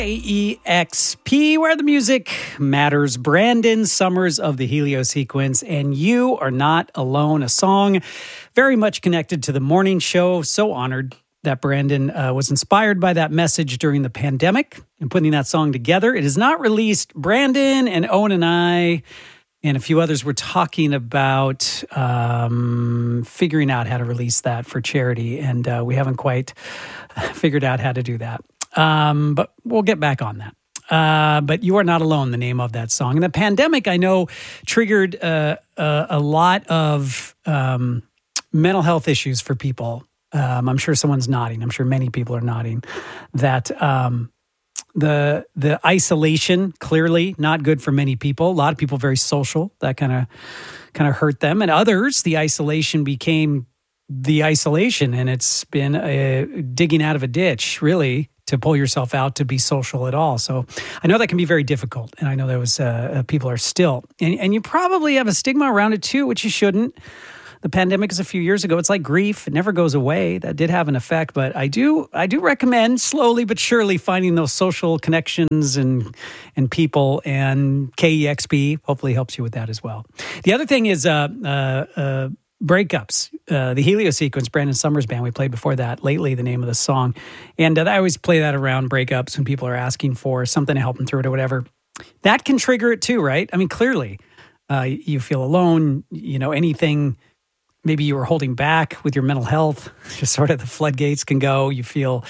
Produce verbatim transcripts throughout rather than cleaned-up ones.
A E X P, where the music matters. Brandon Summers of the Helio Sequence, and You Are Not Alone, a song very much connected to the morning show. So honored that Brandon uh, was inspired by that message during the pandemic and putting that song together. It is not released. Brandon and Owen and I and a few others were talking about um, figuring out how to release that for charity, and uh, we haven't quite figured out how to do that. Um, but we'll get back on that. Uh, but You Are Not Alone, the name of that song. And the pandemic, I know, triggered uh, uh, a lot of um, mental health issues for people. Um, I'm sure someone's nodding. I'm sure many people are nodding. That um, the the isolation, clearly not good for many people. A lot of people very social. That kind of kind of hurt them. And others, the isolation became the isolation. And it's been a, digging out of a ditch, really, to pull yourself out to be social at all. So I know that can be very difficult. And I know there was uh, people are still. And, and you probably have a stigma around it too, which you shouldn't. The pandemic is a few years ago. It's like grief. It never goes away. That did have an effect. But I do I do recommend slowly but surely finding those social connections and and people. And K E X P hopefully helps you with that as well. The other thing is uh, uh, uh, breakups. Uh, the Helio Sequence, Brandon Summers Band, we played before that. Lately, the name of the song. And uh, I always play that around breakups when people are asking for something to help them through it or whatever. That can trigger it too, right? I mean, clearly, uh, you feel alone, you know, anything. Maybe you were holding back with your mental health. Just sort of the floodgates can go. You feel,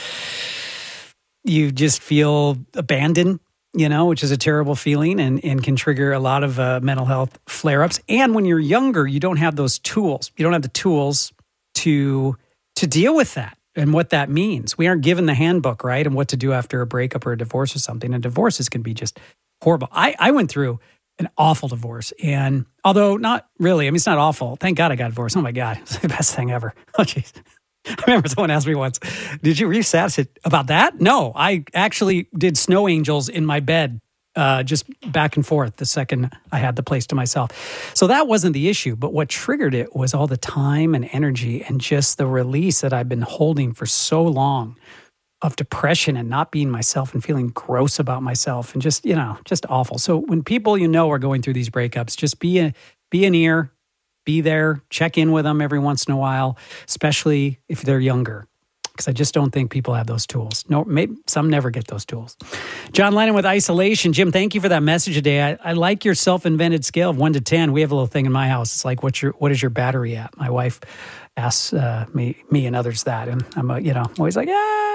you just feel abandoned, you know, which is a terrible feeling and, and can trigger a lot of uh, mental health flare-ups. And when you're younger, you don't have those tools. You don't have the tools to to deal with that and what that means. We aren't given the handbook, right, and what to do after a breakup or a divorce or something. And divorces can be just horrible. I, I went through an awful divorce. And although not really, I mean, it's not awful. Thank God I got divorced. Oh my God. It's the best thing ever. Oh, jeez. I remember someone asked me once, did you, were you sad? I said, about that? No, I actually did snow angels in my bed, uh, just back and forth the second I had the place to myself. So that wasn't the issue. But what triggered it was all the time and energy and just the release that I've been holding for so long of depression and not being myself and feeling gross about myself and just, you know, just awful. So when people you know are going through these breakups, just be a, be an ear, be there, check in with them every once in a while, especially if they're younger, because I just don't think people have those tools. No, maybe some never get those tools. John Lennon with Isolation. Jim, thank you for that message today. I, I like your self-invented scale of one to ten. We have a little thing in my house. It's like, what's your, what is your battery at? My wife asks uh, me, me and others that, and I'm, uh, you know, always like, ah.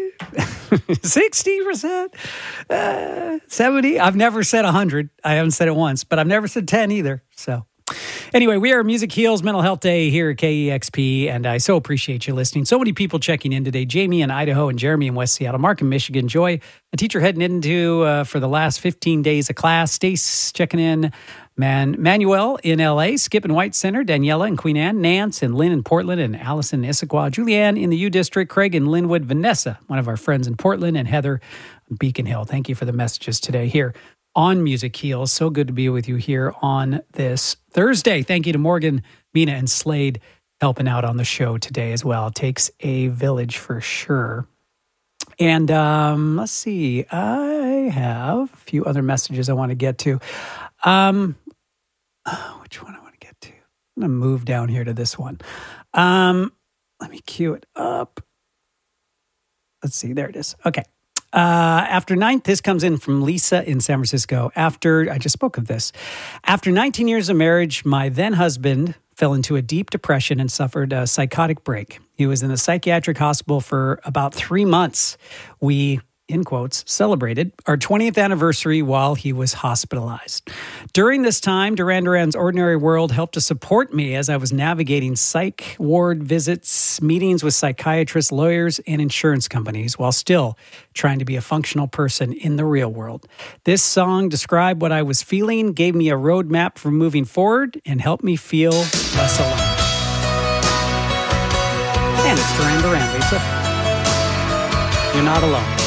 sixty percent, uh, seventy. I've never said one hundred. I haven't said it once, but I've never said ten either. So anyway, we are Music Heals Mental Health Day here at K E X P, and I so appreciate you listening. So many people checking in today. Jamie in Idaho and Jeremy in West Seattle. Mark in Michigan. Joy, a teacher heading into uh, for the last fifteen days of class. Stace checking in. Man, Manuel in L A, Skip in White Center, Daniela in Queen Anne, Nance and Lynn in Portland, and Allison in Issaquah, Julianne in the U District, Craig in Linwood, Vanessa, one of our friends in Portland, and Heather in Beacon Hill. Thank you for the messages today here on Music Heals. So good to be with you here on this Thursday. Thank you to Morgan, Mina, and Slade helping out on the show today as well. It takes a village for sure. And um, let's see, I have a few other messages I want to get to. Um, which one I want to get to? I'm going to move down here to this one. Um, let me cue it up. Let's see. There it is. Okay. Uh, after ninth, this comes in from Lisa in San Francisco. After, I just spoke of this. After nineteen years of marriage, my then husband fell into a deep depression and suffered a psychotic break. He was in the psychiatric hospital for about three months. We, in quotes, celebrated our twentieth anniversary while he was hospitalized. During this time, Duran Duran's Ordinary World helped to support me as I was navigating psych ward visits, meetings with psychiatrists, lawyers, and insurance companies, while still trying to be a functional person in the real world. This song described what I was feeling, gave me a roadmap for moving forward, and helped me feel less alone. And it's Duran Duran, Lisa. You're not alone.